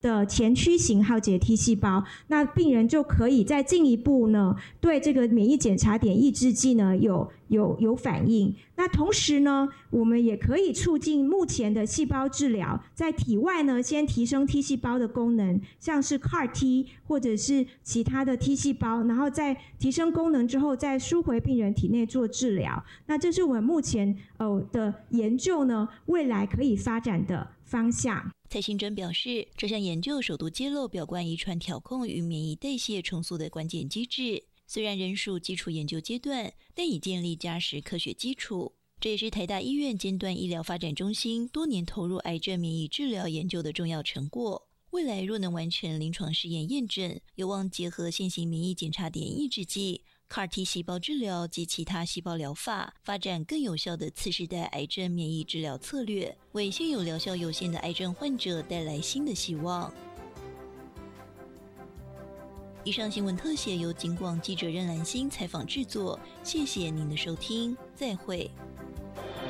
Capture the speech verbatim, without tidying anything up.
的前驱型号解 T 细胞，那病人就可以再进一步呢，对这个免疫检查点抑制剂呢有有有反应。那同时呢，我们也可以促进目前的细胞治疗，在体外呢先提升 T 细胞的功能，像是 C A R T 或者是其他的 T 细胞，然后在提升功能之后，再输回病人体内做治疗。那这是我们目前呃的研究呢，未来可以发展的方向。 蔡新珍表示，这项研究首度揭露表观遗传调控与免疫代谢重塑的关键机制，虽然仍属基础研究阶段，但已建立扎实科学基础。这也是台大医院尖端医疗发展中心多年投入癌症免疫治疗研究的重要成果。未来若能完成临床试验验证，有望结合现行免疫检查点抑制剂、C A R T 细胞治疗及其他细胞疗法，发展更有效的次世代癌症免疫治疗策略，为现有疗效有限的癌症患者带来新的希望。以上新闻特写由警广记者任兰心采访制作，谢谢您的收听，再会。